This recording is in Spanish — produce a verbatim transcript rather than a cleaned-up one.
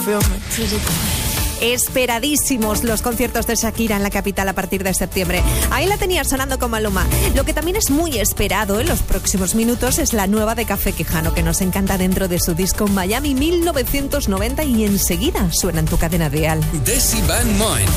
feel me. Esperadísimos los conciertos de Shakira en la capital a partir de septiembre. Ahí la tenía sonando con Maluma. Lo que también es muy esperado en los próximos minutos es la nueva de Café Quijano, que nos encanta dentro de su disco Miami mil novecientos noventa, y enseguida suena en tu cadena dial. Desi Van Moen.